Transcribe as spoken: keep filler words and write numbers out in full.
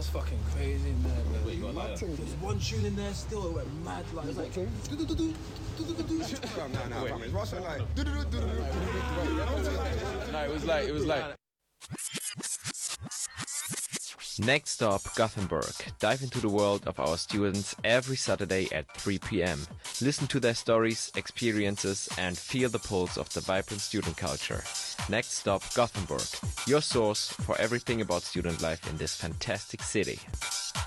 was fucking crazy in there, bro. Wait, you got like, there was one tune in there still, it went mad, like, it was like... Do do do do do do do. No, no, no, fam, it's Russian, like... Do do do do do do. No, it was like, it was like... Next stop, Gothenburg. Dive into the world of our students every Saturday at three p m. Listen to their stories, experiences, and feel the pulse of the vibrant student culture. Next stop, Gothenburg. Your source for everything about student life in this fantastic city.